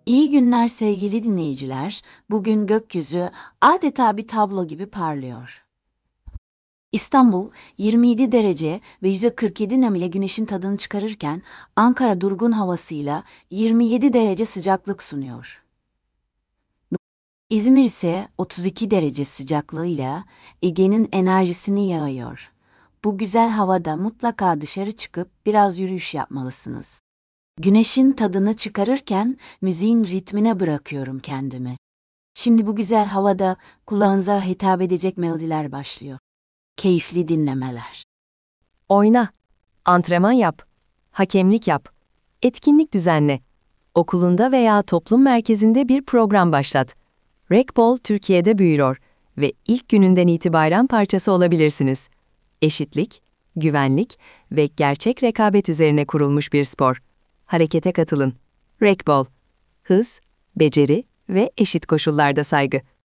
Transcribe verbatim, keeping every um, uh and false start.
İyi günler sevgili dinleyiciler. Bugün gökyüzü adeta bir tablo gibi parlıyor. İstanbul yirmi yedi derece ve yüzde kırk yedi nem ile güneşin tadını çıkarırken Ankara durgun havasıyla yirmi yedi derece sıcaklık sunuyor. İzmir ise otuz iki derece sıcaklığıyla Ege'nin enerjisini yağıyor. Bu güzel havada mutlaka dışarı çıkıp biraz yürüyüş yapmalısınız. Güneşin tadını çıkarırken müziğin ritmine bırakıyorum kendimi. Şimdi bu güzel havada kulağınıza hitap edecek melodiler başlıyor. Keyifli dinlemeler. Oyna, antrenman yap, hakemlik yap, etkinlik düzenle. Okulunda veya toplum merkezinde bir program başlat. Rec Türkiye'de büyüyor ve ilk gününden itibaren parçası olabilirsiniz. Eşitlik, güvenlik ve gerçek rekabet üzerine kurulmuş bir spor. Harekete katılın. Rec Hız, beceri ve eşit koşullarda saygı.